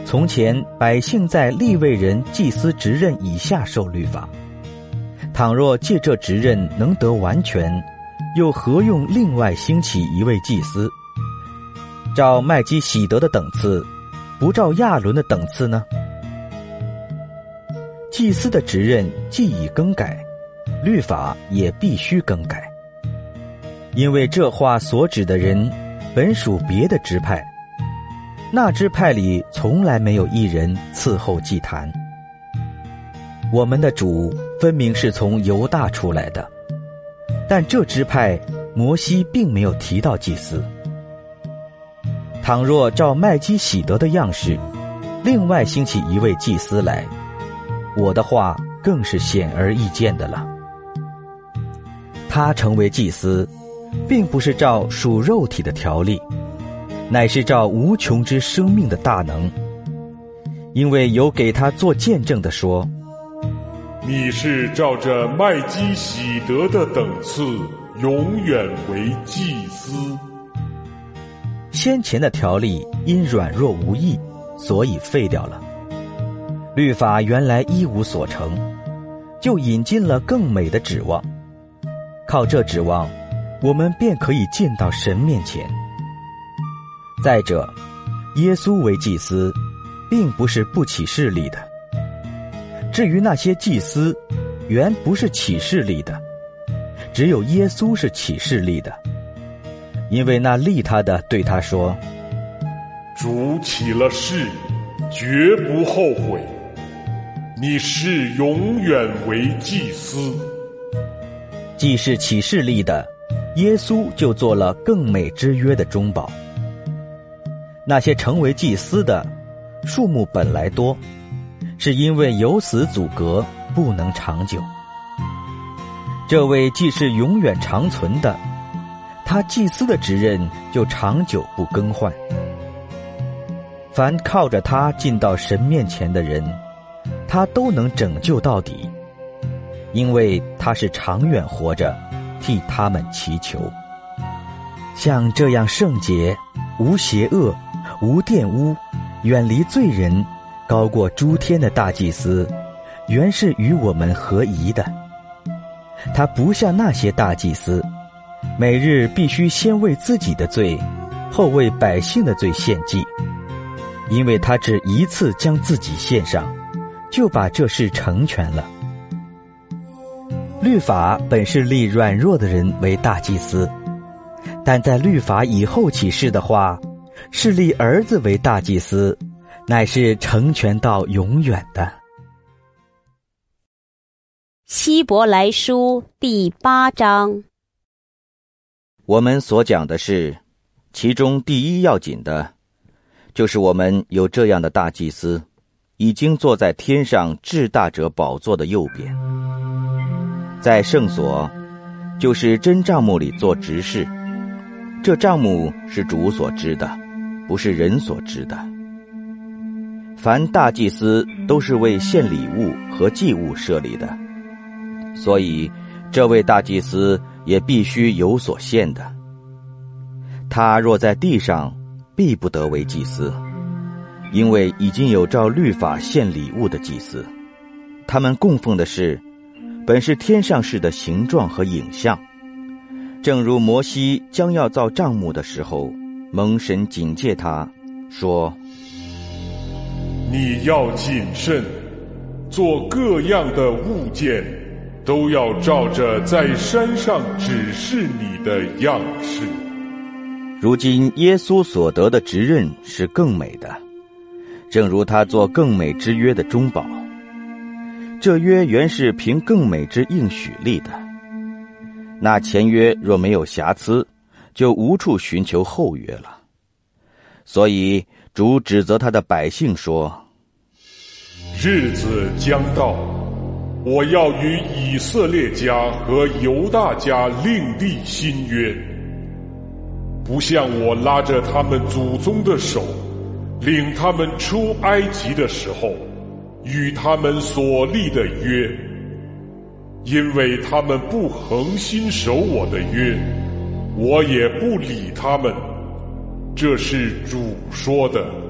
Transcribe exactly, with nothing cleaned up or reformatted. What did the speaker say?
从前百姓在利未人祭司职任以下受律法，倘若借这职任能得完全，又何用另外兴起一位祭司，照麦基洗德的等次，不照亚伦的等次呢？祭司的职任既已更改，律法也必须更改，因为这话所指的人本属别的支派，那支派里从来没有一人伺候祭坛。我们的主分明是从犹大出来的，但这支派摩西并没有提到祭司。倘若照麦基洗德的样式，另外兴起一位祭司来，我的话更是显而易见的了。他成为祭司，并不是照属肉体的条例，乃是照无穷之生命的大能。因为有给他做见证的说， 你是照着麦基洗德的等次，永远为祭司。 先前的条例因软弱无益，所以废掉了。律法原来一无所成，就引进了更美的指望。靠这指望，我们便可以进到神面前。再者，耶稣为祭司，并不是不起势力的。至于那些祭司，原不是起势力的，只有耶稣是起势力的。因为那立他的对他说， 主起了誓，绝不后悔，你是永远为祭司。 既是起势力的，耶稣就做了更美之约的中保。那些成为祭司的数目本来多，是因为有死阻隔，不能长久。这位既是永远长存的，他祭司的职任就长久不更换。凡靠着他进到神面前的人，他都能拯救到底，因为他是长远活着，替他们祈求。像这样圣洁、无邪恶、无玷污、远离罪人、高过诸天的大祭司，原是与我们合宜的。他不像那些大祭司，每日必须先为自己的罪，后为百姓的罪献祭，因为他只一次将自己献上，就把这事成全了。律法本是立软弱的人为大祭司，但在律法以后启示的话，是立儿子为大祭司，乃是成全到永远的。 希伯来书第八章。 我们所讲的是，其中第一要紧的，就是我们有这样的大祭司，已经坐在天上至大者宝座的右边，在圣所，就是真帐幕里做执事。这帐幕是主所知的，不是人所知的。凡大祭司都是为献礼物和祭物设立的，所以这位大祭司也必须有所献的。他若在地上，必不得为祭司，因为已经有照律法献礼物的祭司，他们供奉的是本是天上事的形状和影像。正如摩西将要造帐幕的时候，蒙神警戒他说， 你要谨慎，做各样的物件，都要照着在山上指示你的样式。 如今耶稣所得的职任是更美的，正如他做更美之约的中保。这约原是凭更美之应许立的，那前约若没有瑕疵，就无处寻求后约了。所以主指责他的百姓说， 日子将到，我要与以色列家和犹大家另立新约，不像我拉着他们祖宗的手，领他们出埃及的时候，与他们所立的约，因为他们不恒心守我的约，我也不理他们。这是主说的。